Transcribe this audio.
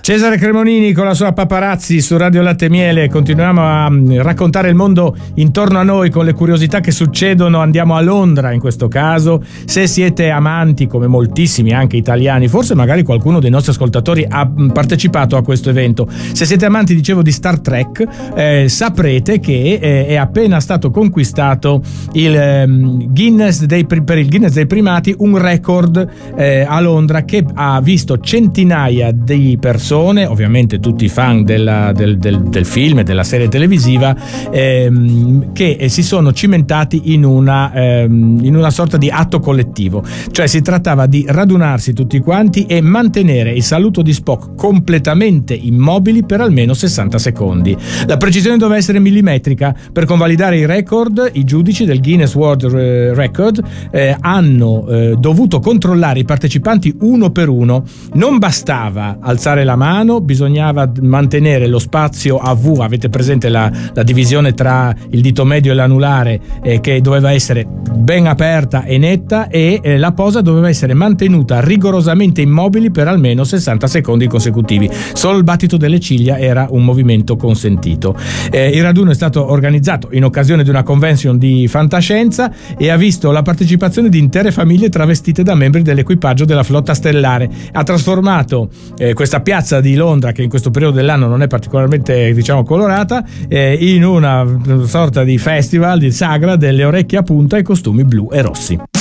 Cesare Cremonini con la sua Paparazzi su Radio Latte e Miele. Continuiamo a raccontare il mondo intorno a noi con le curiosità che succedono. Andiamo a Londra in questo caso. Se siete amanti, come moltissimi anche italiani, forse magari qualcuno dei nostri ascoltatori ha partecipato a questo evento, se siete amanti, dicevo, di Star Trek, saprete che è appena stato conquistato il Guinness per il Guinness dei primati, un record a Londra che ha visto centinaia di persone, ovviamente tutti fan del film e della serie televisiva, che si sono cimentati in una sorta di atto collettivo. Cioè si trattava di radunarsi tutti quanti e mantenere il saluto di Spock completamente immobili per almeno 60 secondi. La precisione doveva essere millimetrica. Per convalidare il record, i giudici del Guinness World Record hanno dovuto controllare i partecipanti uno per uno. Non bastava alzare la mano, bisognava mantenere lo spazio a V. Avete presente la divisione tra il dito medio e l'anulare, che doveva essere ben aperta e netta, e la posa doveva essere mantenuta rigorosamente immobili per almeno 60 secondi consecutivi. Solo il battito delle ciglia era un movimento consentito. Il raduno è stato organizzato in occasione di una convention di fantascienza e ha visto la partecipazione di intere famiglie travestite da membri dell'equipaggio della flotta stellare. Ha trasformato questa piazza di Londra, che in questo periodo dell'anno non è particolarmente, diciamo, colorata, in una sorta di festival, di sagra delle orecchie a punta e costumi blu e rossi.